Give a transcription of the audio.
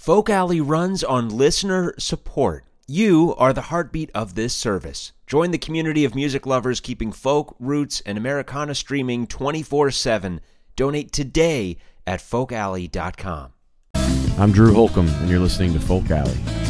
Folk Alley runs on listener support. You are the heartbeat of this service. Join the community of music lovers keeping folk, roots, and Americana streaming 24/7. Donate today at folkalley.com. I'm Drew Holcomb, and you're listening to Folk Alley.